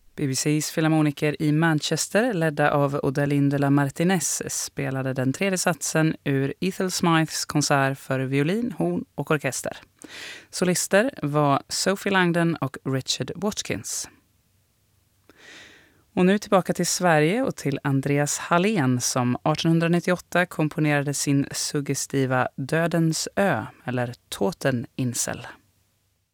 BBCs filharmoniker i Manchester, ledda av Odeline de la Martinez, spelade den tredje satsen ur Ethel Smythes konsert för violin, horn och orkester. Solister var Sophie Langdon och Richard Watkins. Och nu tillbaka till Sverige och till Andreas Hallén som 1898 komponerade sin suggestiva Dödens ö, eller Toteninsel.